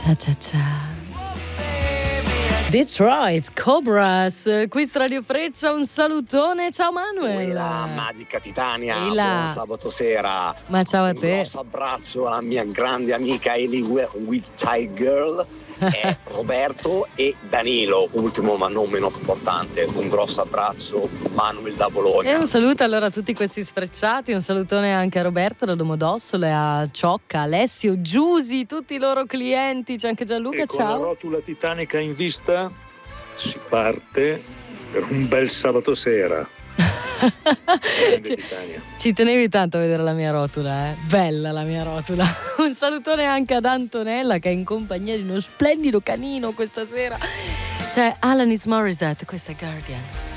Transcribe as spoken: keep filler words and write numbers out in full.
Cia cia cia. Detroit Cobras, qui su Radio Freccia, un salutone, ciao Manuel. La magica Titania, Eila. buon sabato sera. Ma ciao a Un te. grosso abbraccio alla mia grande amica Eli with Child Girl, e Roberto e Danilo, ultimo ma non meno importante. Un grosso abbraccio, Manuel da Bologna. E un saluto allora a tutti questi sfrecciati, un salutone anche a Roberto da Domodossole, a Ciocca, Alessio, Giusi, tutti i loro clienti, c'è anche Gianluca, e con ciao. la rotula titanica in vista si parte per un bel sabato sera. ci, ci tenevi tanto a vedere la mia rotula, eh? Bella la mia rotula. Un salutone anche ad Antonella che è in compagnia di uno splendido canino questa sera. C'è Alanis Morissette, questa è Guardian.